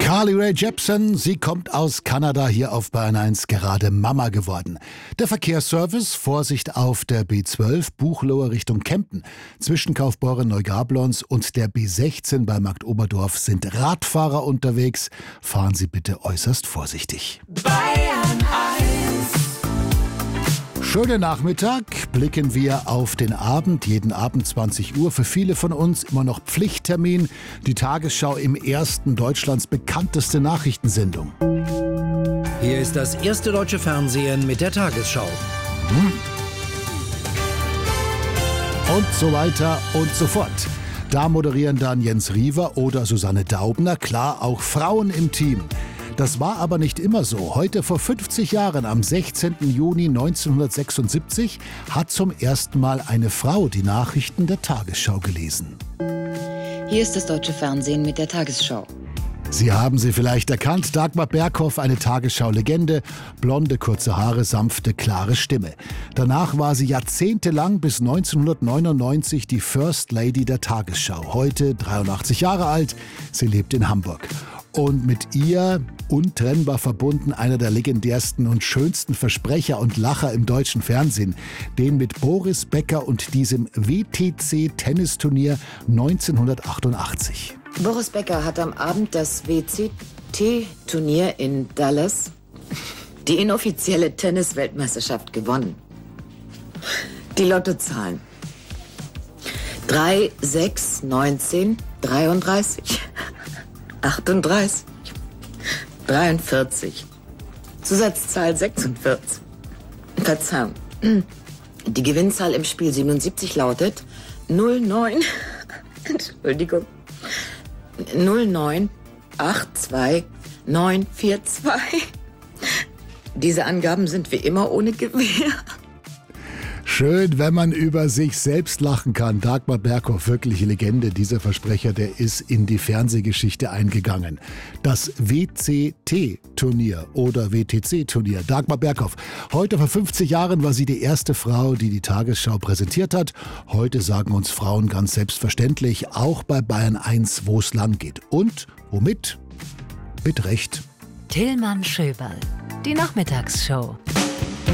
Carly Rae Jepsen, sie kommt aus Kanada, hier auf Bayern 1 gerade Mama geworden. Der Verkehrsservice, Vorsicht auf der B12, Buchloe Richtung Kempten. Zwischen Kaufbeuren Neugablons und der B16 bei Marktoberdorf sind Radfahrer unterwegs. Fahren Sie bitte äußerst vorsichtig. Bayern 1. Schönen Nachmittag, blicken wir auf den Abend, jeden Abend 20 Uhr. Für viele von uns immer noch Pflichttermin, die Tagesschau im ersten Deutschlands bekannteste Nachrichtensendung. Hier ist das erste deutsche Fernsehen mit der Tagesschau. Und so weiter und so fort. Da moderieren dann Jens Riewer oder Susanne Daubner, klar auch Frauen im Team. Das war aber nicht immer so. Heute vor 50 Jahren, am 16. Juni 1976, hat zum ersten Mal eine Frau die Nachrichten der Tagesschau gelesen. Hier ist das deutsche Fernsehen mit der Tagesschau. Sie haben sie vielleicht erkannt, Dagmar Berghoff, eine Tagesschau-Legende, blonde, kurze Haare, sanfte, klare Stimme. Danach war sie jahrzehntelang bis 1999 die First Lady der Tagesschau. Heute 83 Jahre alt, sie lebt in Hamburg. Und mit ihr untrennbar verbunden einer der legendärsten und schönsten Versprecher und Lacher im deutschen Fernsehen, den mit Boris Becker und diesem WTC-Tennisturnier 1988. Boris Becker hat am Abend das WTT-Turnier in Dallas, die inoffizielle Tennis-Weltmeisterschaft, gewonnen. Die Lottozahlen: 3, 6, 19, 33, 38, 43, Zusatzzahl 46. Verzeihung. Die Gewinnzahl im Spiel 77 lautet 09, Entschuldigung, 0982942. Diese Angaben sind wie immer ohne Gewähr. Schön, wenn man über sich selbst lachen kann. Dagmar Berghoff, wirkliche Legende. Dieser Versprecher, der ist in die Fernsehgeschichte eingegangen. Das WCT-Turnier oder WTC-Turnier. Dagmar Berghoff. Heute vor 50 Jahren war sie die erste Frau, die die Tagesschau präsentiert hat. Heute sagen uns Frauen ganz selbstverständlich, auch bei Bayern 1, wo es lang geht. Und womit? Mit Recht. Tillmann Schöberl. Die Nachmittagsshow.